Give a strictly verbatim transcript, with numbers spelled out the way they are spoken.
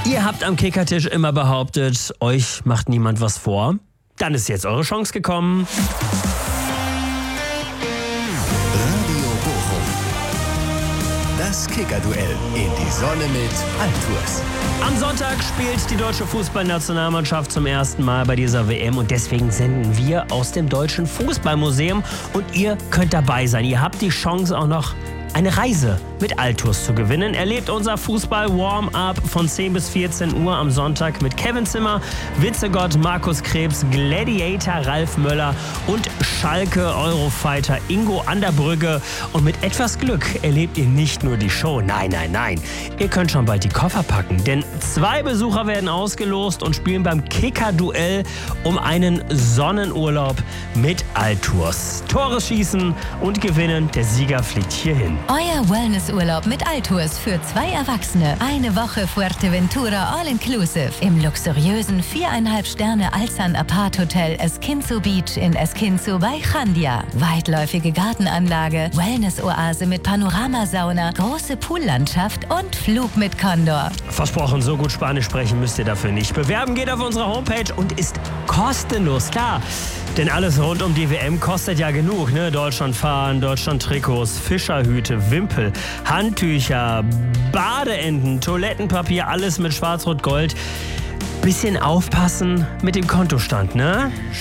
Ihr habt am Kickertisch immer behauptet, euch macht niemand was vor. Dann ist jetzt eure Chance gekommen. Radio Bochum. Das Kickerduell in die Sonne mit Altours. Am Sonntag spielt die deutsche Fußballnationalmannschaft zum ersten Mal bei dieser W M und deswegen senden wir aus dem Deutschen Fußballmuseum und ihr könnt dabei sein. Ihr habt die Chance auch noch eine Reise mit Altours zu gewinnen. Erlebt unser Fußball-Warm-Up von zehn bis vierzehn Uhr am Sonntag mit Kevin Zimmer, Witzegott, Markus Krebs, Gladiator Ralf Möller und Schalke Eurofighter Ingo an der Brücke. Und mit etwas Glück erlebt ihr nicht nur die Show, nein, nein, nein. Ihr könnt schon bald die Koffer packen, denn zwei Besucher werden ausgelost und spielen beim Kicker-Duell um einen Sonnenurlaub mit Altours. Tore schießen und gewinnen, der Sieger fliegt hierhin. Euer Wellnessurlaub mit Altours für zwei Erwachsene. Eine Woche Fuerteventura All-Inclusive im luxuriösen viereinhalb Sterne Alzan Apart Hotel Esquinzo Beach in Esquinzo bei Chandia. Weitläufige Gartenanlage, Wellness-Oase mit Panoramasauna, große Poollandschaft und Flug mit Condor. Versprochen, so gut Spanisch sprechen müsst ihr dafür nicht. Bewerben geht auf unserer Homepage und ist kostenlos, klar. Denn alles rund um die W M kostet ja genug, ne? Deutschland fahren, Deutschland Trikots, Fischerhüte, Wimpel, Handtücher, Badeenten, Toilettenpapier, alles mit Schwarz-Rot-Gold. Bisschen aufpassen mit dem Kontostand, ne?